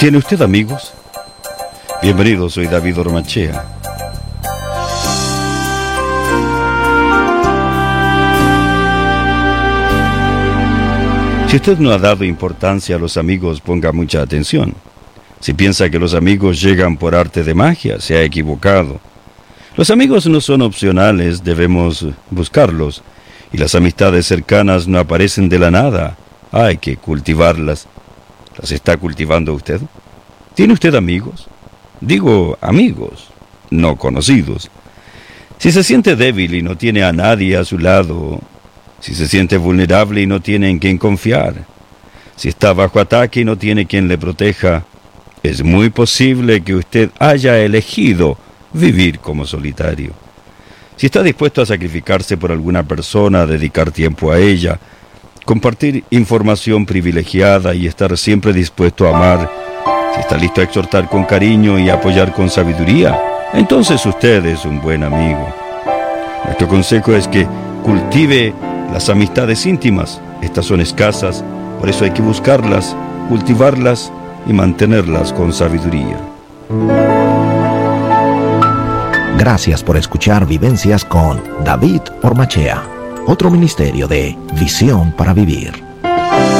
¿Tiene usted amigos? Bienvenido, soy David Ormachea. Si usted no ha dado importancia a los amigos, ponga mucha atención. Si piensa que los amigos llegan por arte de magia, se ha equivocado. Los amigos no son opcionales, debemos buscarlos. Y las amistades cercanas no aparecen de la nada, hay que cultivarlas. ¿Las está cultivando usted? ¿Tiene usted amigos? Digo amigos, no conocidos. Si se siente débil y no tiene a nadie a su lado, si se siente vulnerable y no tiene en quien confiar, si está bajo ataque y no tiene quien le proteja, es muy posible que usted haya elegido vivir como solitario. Si está dispuesto a sacrificarse por alguna persona, a dedicar tiempo a ella, compartir información privilegiada y estar siempre dispuesto a amar, si está listo a exhortar con cariño y apoyar con sabiduría, entonces usted es un buen amigo. Nuestro consejo es que cultive las amistades íntimas. Estas son escasas, por eso hay que buscarlas, cultivarlas y mantenerlas con sabiduría. Gracias por escuchar Vivencias con David Ormachea, otro ministerio de Visión para Vivir.